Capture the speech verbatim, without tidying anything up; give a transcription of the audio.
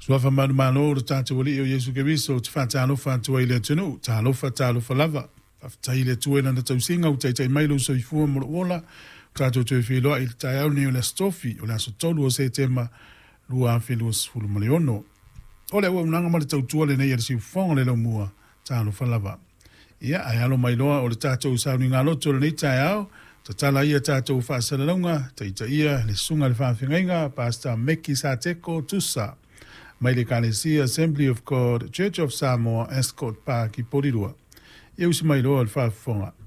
Sua fa manu malo o tātou wali o Yesu Keriso, te whātalo whātua i le tunu, tālo whātalo whalava, whaftai le tuena na tausinga o teitai mailo so i fua mora ola, tātou tue whiloa i tai au ni o le stofi, o le aso tolu o se tema, lua awhi lua sifuru maliono. O le ua unanga ma le tautua le nei e le si ufonga le lau mua, tālo whalava. Ia, ai alo mailoa o le tātou sauni ngā loto le nei tai au, ta tala ia tātou whaasalaunga, teita ia le sunga le whaawhingainga, Pastor Meki Sateko Tusa, mai le Kalesia Assembly of God, Church of Samoa, Escort Park i Porirua. Ia usi mailoa le whaafonga.